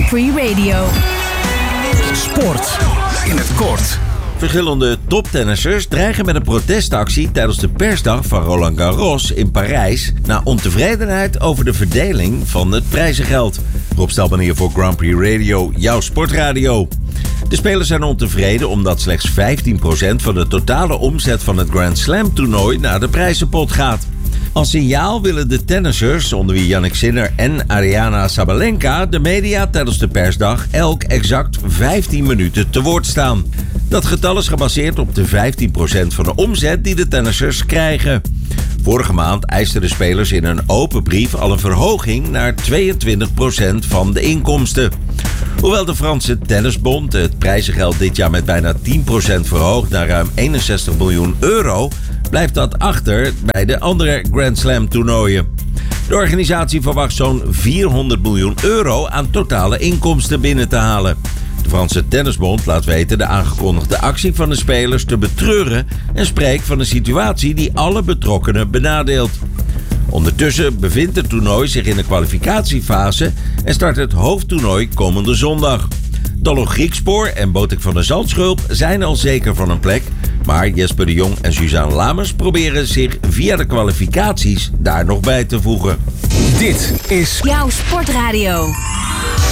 Grand Prix Radio. Sport in het kort. Verschillende toptennissers dreigen met een protestactie tijdens de persdag van Roland Garros in Parijs na ontevredenheid over de verdeling van het prijzengeld. Rob Stelman hier voor Grand Prix Radio, jouw sportradio. De spelers zijn ontevreden omdat slechts 15% van de totale omzet van het Grand Slam toernooi naar de prijzenpot gaat. Als signaal willen de tennissers, onder wie Jannik Sinner en Aryna Sabalenka, de media tijdens de persdag elk exact 15 minuten te woord staan. Dat getal is gebaseerd op de 15% van de omzet die de tennissers krijgen. Vorige maand eisten de spelers in een open brief al een verhoging naar 22% van de inkomsten. Hoewel de Franse Tennisbond het prijzengeld dit jaar met bijna 10% verhoogt naar ruim 61 miljoen euro... blijft dat achter bij de andere Grand Slam toernooien. De organisatie verwacht zo'n 400 miljoen euro aan totale inkomsten binnen te halen. De Franse Tennisbond laat weten de aangekondigde actie van de spelers te betreuren en spreekt van een situatie die alle betrokkenen benadeelt. Ondertussen bevindt het toernooi zich in de kwalificatiefase en start het hoofdtoernooi komende zondag. Talon Griekspoor en Botik van der Zandschulp zijn al zeker van een plek, maar Jesper de Jong en Suzanne Lamers proberen zich via de kwalificaties daar nog bij te voegen. Dit is Jouw sportradio.